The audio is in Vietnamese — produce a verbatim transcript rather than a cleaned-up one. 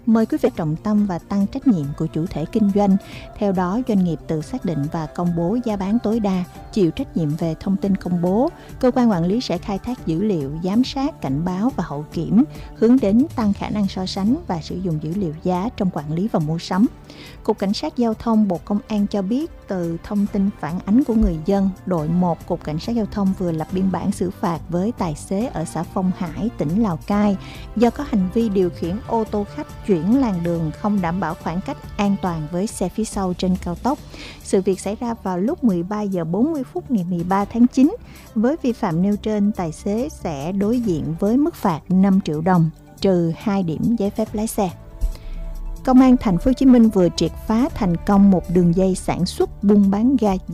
mời quý vị trọng tâm và tăng trách nhiệm của chủ thể kinh doanh. Theo đó, doanh nghiệp tự xác định và công bố giá bán tối đa, chịu trách nhiệm về thông tin công bố. Cơ quan quản lý sẽ khai thác dữ liệu, giám sát, cảnh báo và hậu kiểm, hướng đến tăng khả năng so sánh và sử dụng dữ liệu giá trong quản lý và mua sắm. Cục Cảnh sát Giao thông Bộ Công an cho biết, từ thông tin phản ánh của người dân, đội một Cục Cảnh sát Giao thông vừa lập biên bản xử phạt với tài xế ở xã Phong Hải, tỉnh Lào Cai do có hành vi điều khiển ô tô khách chuyển làn đường không đảm bảo khoảng cách an toàn với xe phía sau trên cao tốc. Sự việc xảy ra vào lúc mười ba giờ bốn mươi phút ngày mười ba tháng chín. Với vi phạm nêu trên, tài xế sẽ đối diện với mức phạt năm triệu đồng, trừ hai điểm giấy phép lái xe. Công an Thành phố Hồ Chí Minh vừa triệt phá thành công một đường dây sản xuất buôn bán ga